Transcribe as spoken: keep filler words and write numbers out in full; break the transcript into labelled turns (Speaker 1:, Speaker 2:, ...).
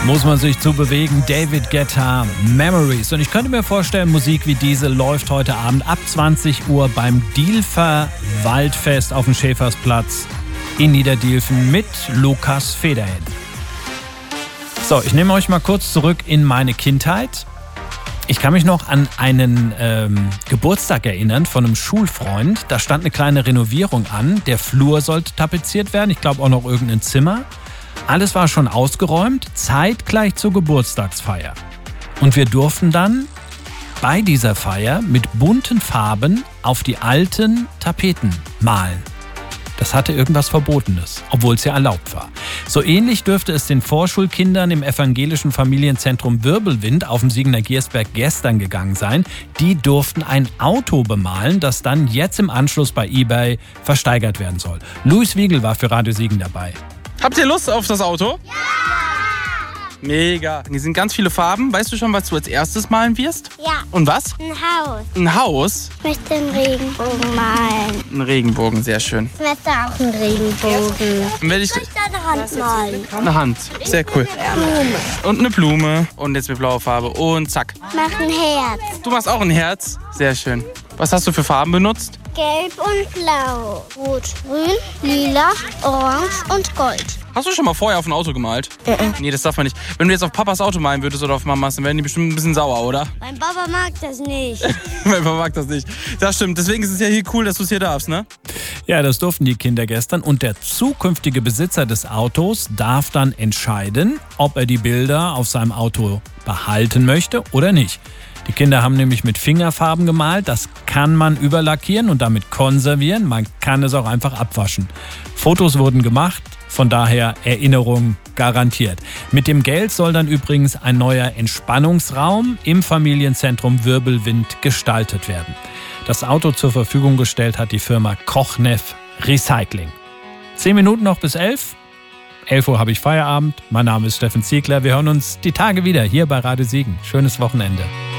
Speaker 1: Muss man sich zu bewegen. David Guetta, Memories. Und ich könnte mir vorstellen, Musik wie diese läuft heute Abend ab zwanzig Uhr beim Dielfer Waldfest auf dem Schäfersplatz in Niederdielfen mit Lukas Federhen. So, ich nehme euch mal kurz zurück in meine Kindheit. Ich kann mich noch an einen ähm, Geburtstag erinnern von einem Schulfreund. Da stand eine kleine Renovierung an. Der Flur sollte tapeziert werden. Ich glaube auch noch irgendein Zimmer. Alles war schon ausgeräumt, zeitgleich zur Geburtstagsfeier. Und wir durften dann bei dieser Feier mit bunten Farben auf die alten Tapeten malen. Das hatte irgendwas Verbotenes, obwohl es ja erlaubt war. So ähnlich dürfte es den Vorschulkindern im evangelischen Familienzentrum Wirbelwind auf dem Siegener Giersberg gestern gegangen sein. Die durften ein Auto bemalen, das dann jetzt im Anschluss bei eBay versteigert werden soll. Luis Wiegel war für Radio Siegen dabei.
Speaker 2: Habt ihr Lust auf das Auto? Ja! Mega. Hier sind ganz viele Farben. Weißt du schon, was du als erstes malen wirst?
Speaker 3: Ja.
Speaker 2: Und was?
Speaker 3: Ein Haus.
Speaker 2: Ein Haus?
Speaker 3: Ich möchte einen Regenbogen malen.
Speaker 2: Ein Regenbogen, sehr schön.
Speaker 3: Ich möchte auch einen Regenbogen.
Speaker 2: Dann werde ich
Speaker 3: Ich möchte eine Hand malen.
Speaker 2: eine Hand. Sehr cool.
Speaker 3: Blume.
Speaker 2: Und eine Blume. Und jetzt mit blauer Farbe. Und zack.
Speaker 3: Mach ein Herz.
Speaker 2: Du machst auch ein Herz. Sehr schön. Was hast du für Farben benutzt?
Speaker 3: Gelb und blau. Rot, grün, lila, orange und gold.
Speaker 2: Hast du schon mal vorher auf ein Auto gemalt?
Speaker 3: Mhm.
Speaker 2: Nee, das darf man nicht. Wenn du jetzt auf Papas Auto malen würdest oder auf Mamas, dann wären die bestimmt ein bisschen sauer, oder?
Speaker 3: Mein Papa mag das nicht.
Speaker 2: Mein Papa mag das nicht. Das stimmt. Deswegen ist es ja hier cool, dass du es hier darfst, ne?
Speaker 1: Ja, das durften die Kinder gestern. Und der zukünftige Besitzer des Autos darf dann entscheiden, ob er die Bilder auf seinem Auto behalten möchte oder nicht. Die Kinder haben nämlich mit Fingerfarben gemalt. Das kann man überlackieren und damit konservieren. Man kann es auch einfach abwaschen. Fotos wurden gemacht, von daher Erinnerung garantiert. Mit dem Geld soll dann übrigens ein neuer Entspannungsraum im Familienzentrum Wirbelwind gestaltet werden. Das Auto zur Verfügung gestellt hat die Firma Kochneff Recycling. Zehn Minuten noch bis elf. elf Uhr habe ich Feierabend. Mein Name ist Steffen Ziegler. Wir hören uns die Tage wieder hier bei Radio Siegen. Schönes Wochenende.